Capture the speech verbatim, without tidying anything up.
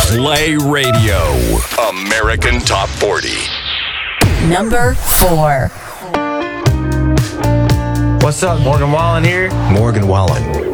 Play Radio. American Top forty. Number four. What's up, Morgan Wallen here. Morgan Wallen.